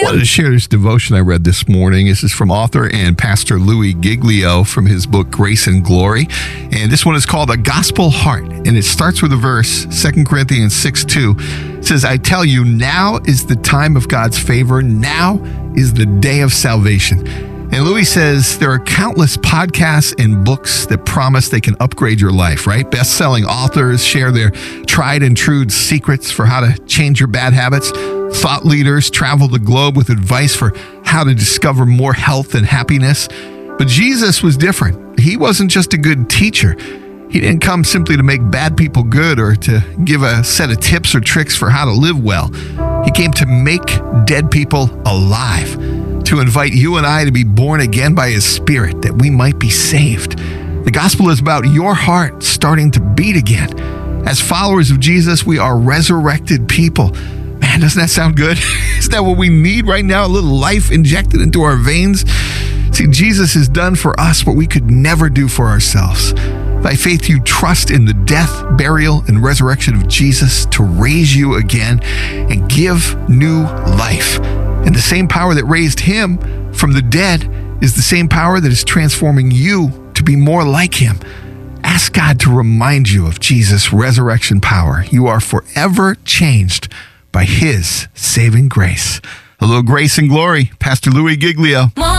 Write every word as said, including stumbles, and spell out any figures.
wanted to share this devotion I read this morning. This is from author and pastor Louis Giglio from his book, Grace and Glory. And this one is called A Gospel Heart. And it starts with a verse, Second Corinthians six two. It says, I tell you, now is the time of God's favor. Now is the day of salvation. And Louis says there are countless podcasts and books that promise they can upgrade your life, right? Best-selling authors share their tried and true secrets for how to change your bad habits. Thought leaders travel the globe with advice for how to discover more health and happiness. But Jesus was different. He wasn't just a good teacher. He didn't come simply to make bad people good or to give a set of tips or tricks for how to live well. He came to make dead people alive, to invite you and I to be born again by His Spirit, that we might be saved. The gospel is about your heart starting to beat again. As followers of Jesus, we are resurrected people. Man, doesn't that sound good? Isn't that what we need right now? A little life injected into our veins? See, Jesus has done for us what we could never do for ourselves. By faith, you trust in the death, burial, and resurrection of Jesus to raise you again and give new life. And the same power that raised Him from the dead is the same power that is transforming you to be more like Him. Ask God to remind you of Jesus' resurrection power. You are forever changed by His saving grace. A little grace and glory. Pastor Louis Giglio.